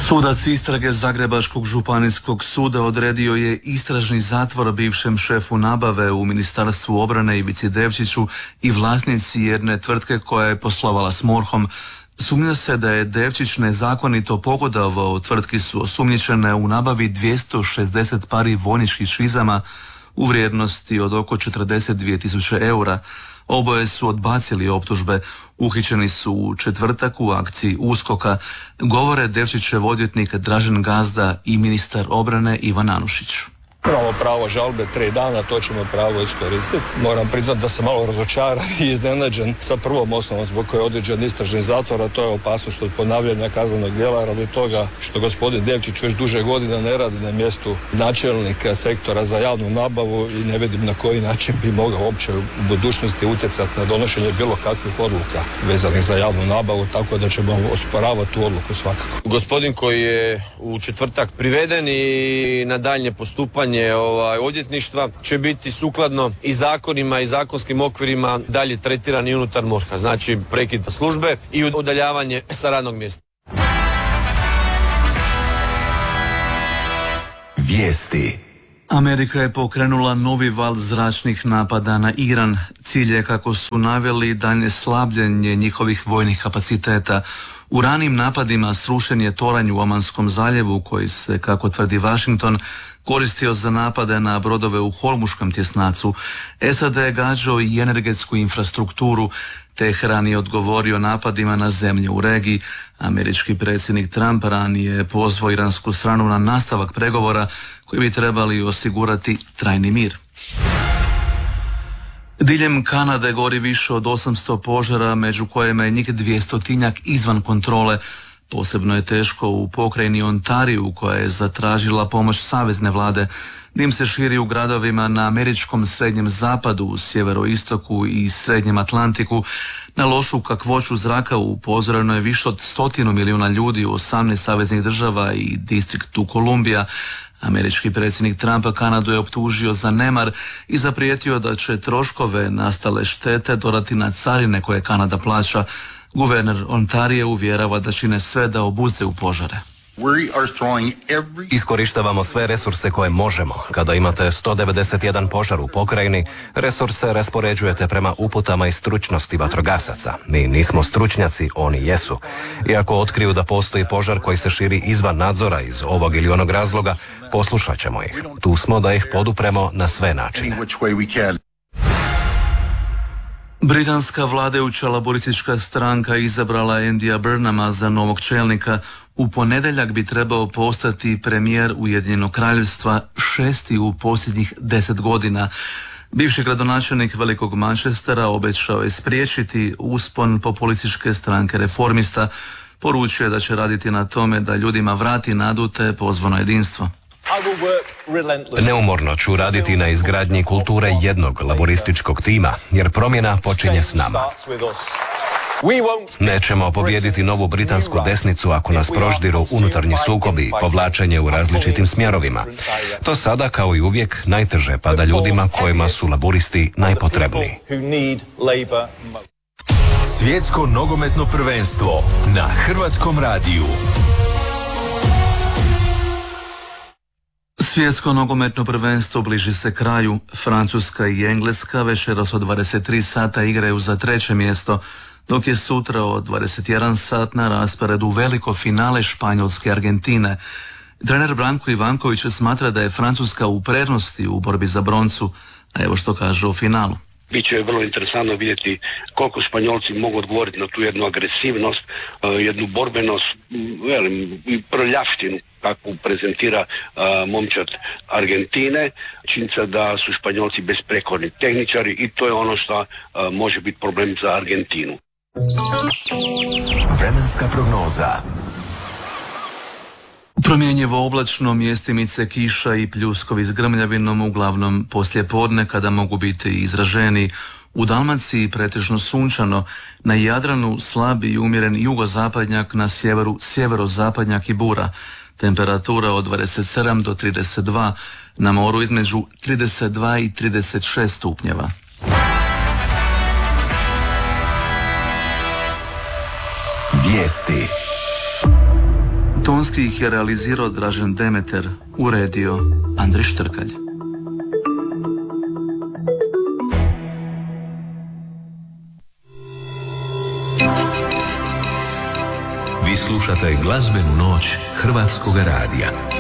Sudac istrage Zagrebačkog županijskog suda odredio je istražni zatvor bivšem šefu nabave u Ministarstvu obrane Ivici Devčiću i vlasnici jedne tvrtke koja je poslovala s MORH-om. Sumnja se da je Devčić nezakonito pogodovao, tvrtki su osumnjičene u nabavi 260 pari vojničkih šizama u vrijednosti od oko 42.000 eura. Oboje su odbacili optužbe. Uhićeni su u četvrtak u akciji USKOK-a, govore Devčićev odvjetnik Dražen Gazda i ministar obrane Ivan Anušić. Imamo pravo žalbe 3 dana, to ćemo pravo iskoristiti. Moram priznati da sam malo razočaran i iznenađen sa prvom osnovom zbog koje je određen istražni zatvor, a to je opasnost od ponavljanja kaznenog djela radi toga što gospodin Devčić već duže godina ne radi na mjestu načelnika sektora za javnu nabavu i ne vidim na koji način bi mogao uopće u budućnosti utjecati na donošenje bilo kakvih odluka vezanih za javnu nabavu, tako da ćemo osporavati tu odluku svakako. Gospodin koji je u četvrtak priveden i na daljnje postupanje odvjetništva će biti sukladno i zakonima i zakonskim okvirima dalje tretirani unutar MORH-a, znači prekid službe i udaljavanje sa radnog mjesta. Vijesti. Amerika je pokrenula novi val zračnih napada na Iran. Cilj je, kako su naveli, daljnje slabljenje njihovih vojnih kapaciteta. U ranim napadima srušen je toranj u Omanskom zaljevu koji se, kako tvrdi Washington, koristio za napade na brodove u Hormuškom tjesnacu. SAD je gađao i energetsku infrastrukturu. Teheran je odgovorio napadima na zemlje u regiji. Američki predsjednik Trump ranije je pozvao iransku stranu na nastavak pregovora koji bi trebali osigurati trajni mir. Diljem Kanade gori više od 800 požara, među kojima je njih 200-tinjak izvan kontrole. Posebno je teško u pokrajini Ontariju, koja je zatražila pomoć savezne vlade. Dim se širi u gradovima na američkom srednjem zapadu, u sjeveroistoku i srednjem Atlantiku. Na lošu kakvoću zraka upozoreno je više od 100 milijuna ljudi u 18 saveznih država i distriktu Kolumbija. Američki predsjednik Trump Kanadu je optužio za nemar i zaprijetio da će troškove nastale štete dodati na carine koje Kanada plaća. Guverner Ontarije uvjerava da čine sve da obuzdaju požare. Iskorištavamo sve resurse koje možemo. Kada imate 191 požar u pokrajini, resurse raspoređujete prema uputama i stručnosti vatrogasaca. Mi nismo stručnjaci, oni jesu. I ako otkriju da postoji požar koji se širi izvan nadzora iz ovog ili onog razloga, poslušat ćemo ih. Tu smo da ih podupremo na sve načine. Britanska vladajuća laboristička stranka izabrala Andya Burnhama za novog čelnika. U ponedjeljak bi trebao postati premijer Ujedinjenog kraljevstva, 6. u posljednjih 10 godina. Bivši gradonačelnik Velikog Manchestera obećao je spriječiti uspon populističke stranke Reformista. Poručuje da će raditi na tome da ljudima vrati nadu te pozvao na jedinstvo. Neumorno ću raditi na izgradnji kulture jednog laborističkog tima, jer promjena počinje s nama. Nećemo pobijediti novu britansku desnicu ako nas proždiru unutarnji sukobi i povlačenje u različitim smjerovima. To sada, kao i uvijek, najteže pada ljudima kojima su laboristi najpotrebniji. Svjetsko nogometno prvenstvo na Hrvatskom radiju. Svjetsko nogometno prvenstvo bliži se kraju. Francuska i Engleska večeras od 23 sata igraju za 3. mjesto, dok je sutra od 21 sat na rasporedu veliko finale Španjolske i Argentine. Trener Branko Ivanković smatra da je Francuska u prednosti u borbi za broncu, a evo što kaže o finalu. Biće vrlo interesantno vidjeti koliko Španjolci mogu odgovoriti na tu jednu agresivnost, jednu borbenost, prljavštinu kakvu prezentira momčad Argentine. Činjenica da su Španjolci besprekorni tehničari i to je ono što može biti problem za Argentinu. Vremenska prognoza. Promjenjivo oblačno, mjestimice kiša i pljuskovi s grmljavinom, uglavnom poslije podne kada mogu biti izraženi. U Dalmaciji pretežno sunčano, na Jadranu slab i umjeren jugozapadnjak, na sjeveru sjeverozapadnjak i bura. Temperatura od 27 do 32, na moru između 32 i 36 stupnjeva. Vijesti. Tonski ih je realizirao Dražen Demeter, uredio Andrij Štrkalj. Vi slušate glazbenu noć Hrvatskog radija.